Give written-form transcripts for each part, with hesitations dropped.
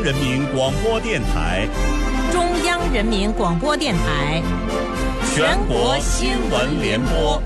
人民广播电台， 中央人民广播电台，全国新闻联播。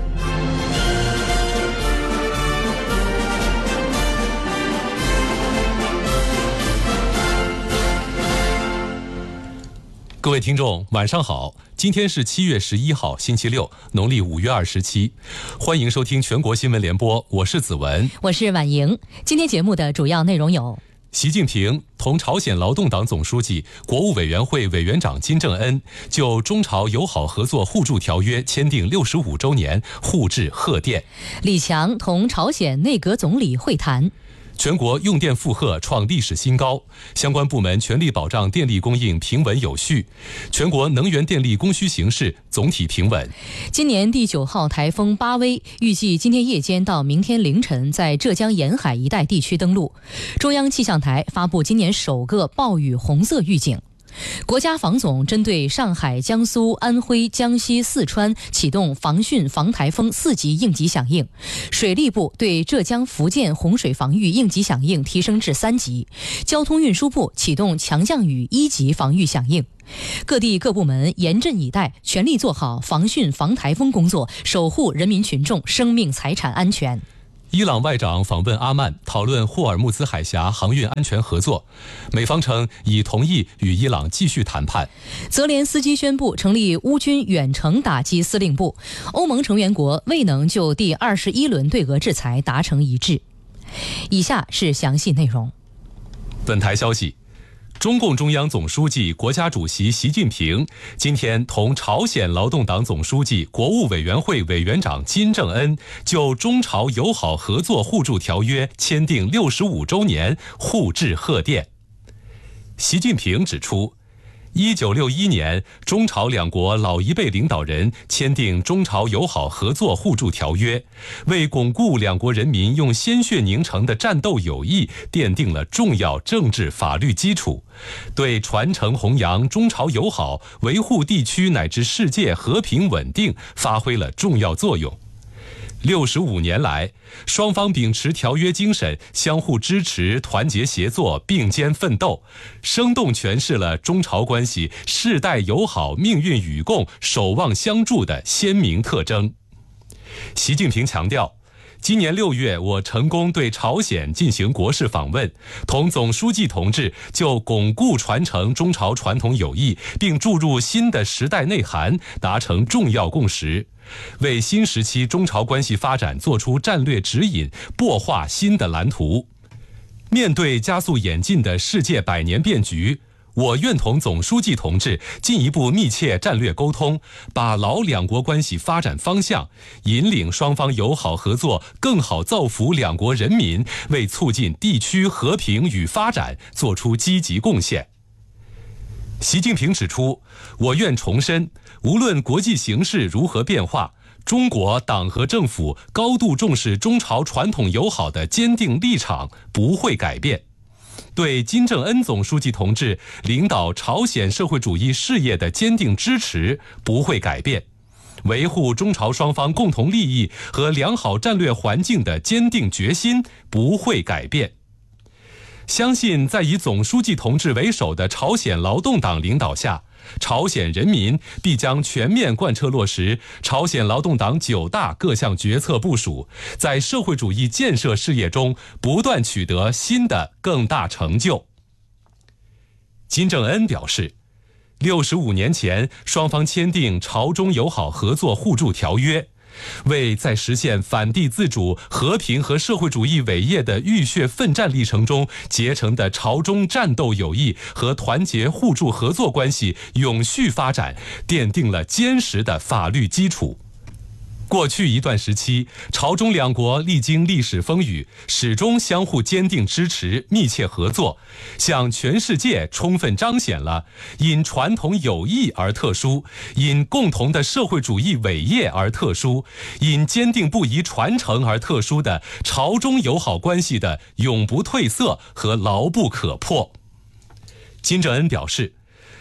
各位听众，晚上好！今天是7月11号，星期六，农历5月27。欢迎收听全国新闻联播，我是子文， 我是婉莹。今天节目的主要内容有： 习近平同朝鲜劳动党总书记、国务委员会委员长金正恩就中朝友好合作互助条约签订65周年互致贺电； 李强同朝鲜内阁总理会谈。 全国用电负荷创历史新高，相关部门全力保障电力供应平稳有序。全国能源电力供需形势总体平稳。 今年第9号台风巴威预计今天夜间到明天凌晨在浙江沿海一带地区登陆。中央气象台发布今年首个暴雨红色预警。国家防总针对上海、江苏、安徽、江西、四川启动防汛防台风4级应急响应，水利部对浙江、福建洪水防御应急响应提升至3级，交通运输部启动强降雨1级防御响应。各地各部门严阵以待，全力做好防汛防台风工作，守护人民群众生命财产安全。 伊朗外长访问阿曼，讨论霍尔木兹海峡航运安全合作，美方称已同意与伊朗继续谈判。 泽连斯基宣布成立乌军远程打击司令部，欧盟成员国未能就第21轮对俄制裁达成一致。以下是详细内容。 本台消息，中共中央总书记、国家主席习近平今天同朝鲜劳动党总书记、国务委员会委员长金正恩就中朝友好合作互助条约签订65周年互致贺电。习近平指出，1961年，中朝两国老一辈领导人签订中朝友好合作互助条约，为巩固两国人民用鲜血凝成的战斗友谊奠定了重要政治法律基础，对传承弘扬中朝友好、维护地区乃至世界和平稳定发挥了重要作用。65年来，双方秉持条约精神，相互支持、团结协作、并肩奋斗，生动诠释了中朝关系世代友好、命运与共、守望相助的鲜明特征。习近平强调，今年6月，我成功对朝鲜进行国事访问，同总书记同志就巩固传承中朝传统友谊，并注入新的时代内涵，达成重要共识，为新时期中朝关系发展作出战略指引，擘画新的蓝图。面对加速演进的世界百年变局，我愿同总书记同志进一步密切战略沟通，把牢两国关系发展方向，引领双方友好合作更好造福两国人民，为促进地区和平与发展做出积极贡献。习近平指出，我愿重申，无论国际形势如何变化，中国党和政府高度重视中朝传统友好的坚定立场不会改变，对金正恩总书记同志领导朝鲜社会主义事业的坚定支持不会改变，维护中朝双方共同利益和良好战略环境的坚定决心不会改变。相信在以总书记同志为首的朝鲜劳动党领导下，朝鲜人民必将全面贯彻落实朝鲜劳动党9大各项决策部署，在社会主义建设事业中不断取得新的更大成就。金正恩表示，65年前双方签订朝中友好合作互助条约，为在实现反帝自主、和平和社会主义伟业的浴血奋战历程中结成的朝中战斗友谊和团结互助合作关系永续发展奠定了坚实的法律基础。过去一段时期，朝中两国历经历史风雨，始终相互坚定支持、密切合作，向全世界充分彰显了因传统友谊而特殊，因共同的社会主义伟业而特殊，因坚定不移传承而特殊的朝中友好关系的永不褪色和牢不可破。金正恩表示，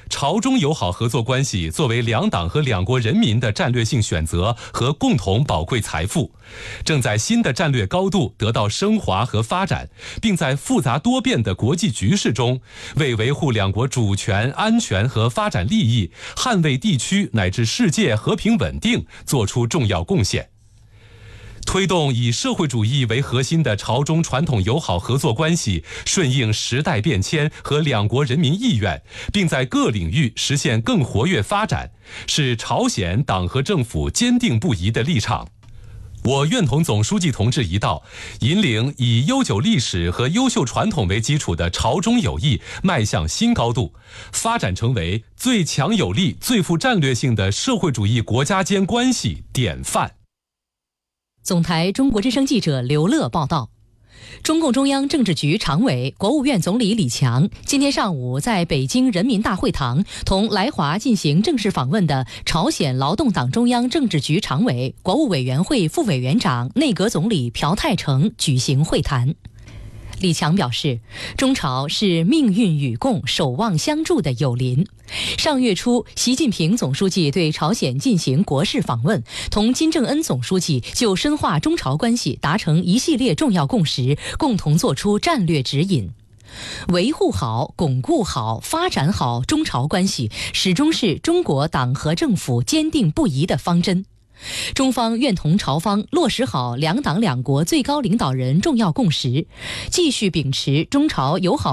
朝中友好合作关系作为两党和两国人民的战略性选择和共同宝贵财富，正在新的战略高度得到升华和发展，并在复杂多变的国际局势中，为维护两国主权、安全和发展利益，捍卫地区乃至世界和平稳定做出重要贡献。推动以社会主义为核心的朝中传统友好合作关系顺应时代变迁和两国人民意愿，并在各领域实现更活跃发展，是朝鲜党和政府坚定不移的立场。我愿同总书记同志一道，引领以悠久历史和优秀传统为基础的朝中友谊迈向新高度，发展成为最强有力、最富战略性的社会主义国家间关系典范。 总台中国之声记者刘乐报道，中共中央政治局常委、国务院总理李强今天上午在北京人民大会堂同来华进行正式访问的朝鲜劳动党中央政治局常委、国务委员会副委员长、内阁总理朴泰成举行会谈。李强表示，中朝是命运与共、守望相助的友邻。上月初，习近平总书记对朝鲜进行国事访问，同金正恩总书记就深化中朝关系达成一系列重要共识，共同作出战略指引。维护好、巩固好、发展好中朝关系，始终是中国党和政府坚定不移的方针。中方愿同朝方落实好两党两国最高领导人重要共识，继续秉持中朝友好